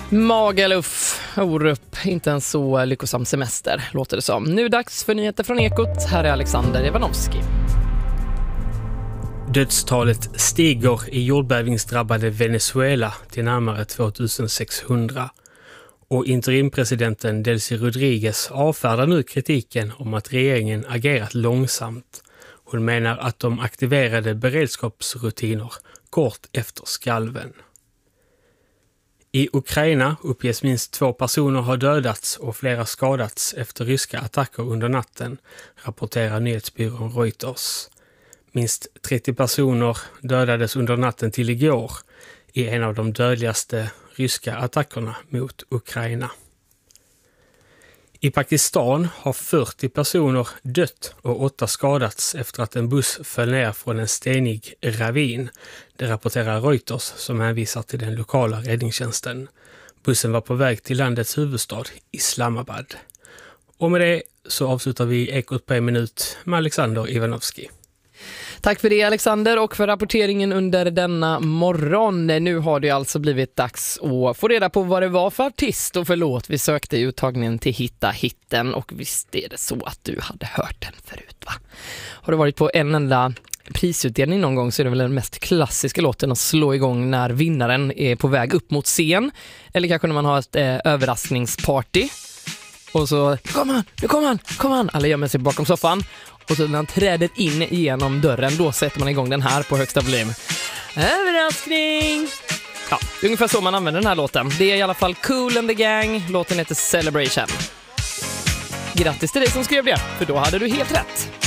Magaluf, Orup, inte en så lyckosam semester låter det som. Nu dags för nyheter från Ekot. Här är Alexander Ivanovski. Dödstalet stiger i jordbävningsdrabbade Venezuela till närmare 2600. Och interimpresidenten Delcy Rodriguez avfärdar nu kritiken om att regeringen agerat långsamt. Hon menar att de aktiverade beredskapsrutiner kort efter skalven. I Ukraina uppges minst 2 personer ha dödats och flera skadats efter ryska attacker under natten, rapporterar nyhetsbyrån Reuters. Minst 30 personer dödades under natten till igår i en av de dödligaste ryska attackerna mot Ukraina. I Pakistan har 40 personer dött och 8 skadats efter att en buss föll ner från en stenig ravin. Det rapporterar Reuters som hänvisar till den lokala räddningstjänsten. Bussen var på väg till landets huvudstad Islamabad. Och med det så avslutar vi Ekot på en minut med Alexander Ivanovski. Tack för det Alexander och för rapporteringen under denna morgon. Nu har det alltså blivit dags att få reda på vad det var för artist och förlåt, vi sökte ju uttagningen till Hitta hitten och visst är det så att du hade hört den förut va? Har du varit på en enda prisutdelning någon gång så är det väl den mest klassiska låten att slå igång när vinnaren är på väg upp mot scen eller kanske när man har ett överraskningsparty och så nu kommer han, alla gömmer sig bakom soffan. Och så när han träder in genom dörren, då sätter man igång den här på högsta volym. Överraskning! Ja, ungefär så man använder den här låten. Det är i alla fall Kool and the Gang. Låten heter Celebration. Grattis till dig som skrev det, för då hade du helt rätt.